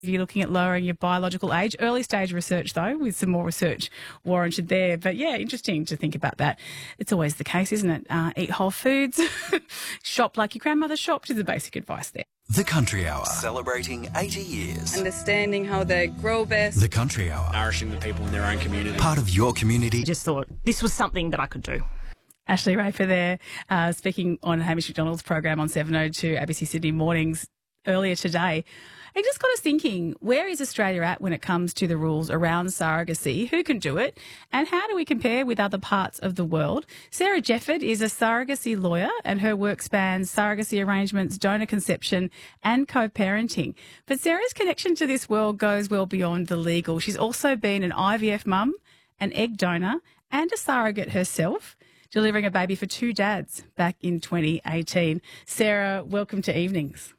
if you're looking at lowering your biological age. Early stage research, though, with some more research warranted there. But, yeah, interesting to think about that. It's always the case, isn't it? Eat whole foods, shop like your grandmother shopped is the basic advice there. The Country Hour, celebrating 80 years. Understanding how they grow best. The Country Hour, nourishing the people in their own community. part of your community. Just thought this was something that I could do. Ashley Raper there, speaking on Hamish McDonald's program on 702 ABC Sydney Mornings earlier today. It just got us thinking, where is Australia at when it comes to the rules around surrogacy? Who can do it? And how do we compare with other parts of the world? Sarah Jefford is a surrogacy lawyer and her work spans surrogacy arrangements, donor conception and co-parenting. But Sarah's connection to this world goes well beyond the legal. She's also been an IVF mum, an egg donor and a surrogate herself, delivering a baby for two dads back in 2018. Sarah, welcome to Evenings.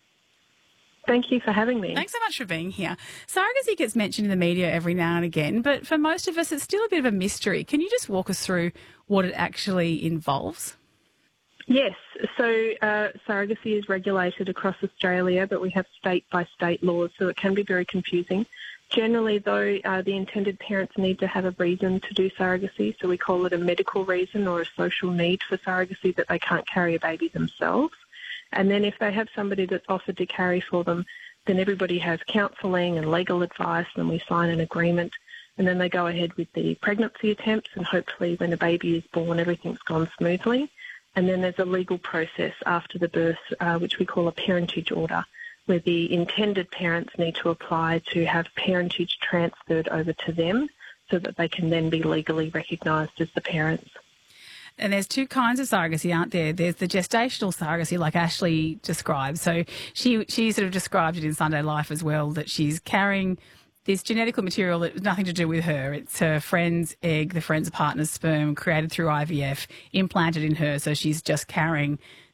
Thank you for having me. Thanks so much for being here. Surrogacy gets mentioned in the media every now and again, but for most of us, it's still a bit of a mystery. Can you just walk us through what it actually involves? Yes, so surrogacy is regulated across Australia, but we have state-by-state laws, so it can be very confusing. Generally, though, the intended parents need to have a reason to do surrogacy, so we call it a medical reason or a social need for surrogacy that they can't carry a baby themselves. And then if they have somebody that's offered to carry for them, then everybody has counselling and legal advice, and we sign an agreement, and then they go ahead with the pregnancy attempts, and hopefully when a baby is born, everything's gone smoothly. And then there's a legal process after the birth, which we call a parentage order, where the intended parents need to apply to have parentage transferred over to them so that they can then be legally recognised as the parents. And there's two kinds of surrogacy, aren't there? There's the gestational surrogacy, like Ashley described. So she sort of described it in Sunday Life as well, that she's carrying this genetical material that has nothing to do with her. It's her friend's egg, the friend's partner's sperm, created through IVF, implanted in her. So she's just carrying